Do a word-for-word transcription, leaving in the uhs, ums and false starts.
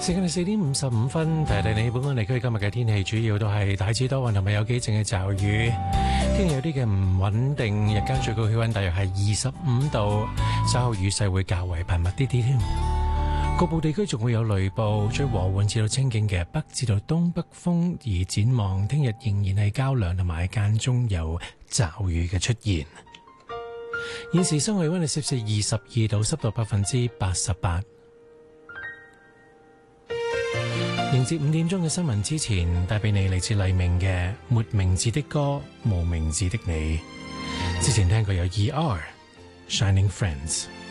時間係四點五十五分，提提你本港地區今日嘅天氣主要都係大致多雲同埋有幾陣嘅驟雨，天氣有啲嘅唔穩定，日間最高氣溫大約係二十五度，稍後雨勢會較為頻密啲啲添，局部地區仲會有雷暴，吹和緩至到清勁嘅北至到東北風，而展望聽日仍然係較涼同埋間中有驟雨嘅出現。現時室外溫度攝氏二十二度，濕度百分之八十八。迎接五點鐘嘅新聞之前，帶俾你嚟自黎明嘅《沒名字的歌，無名字的你》。之前聽過有 E R Shining Friends。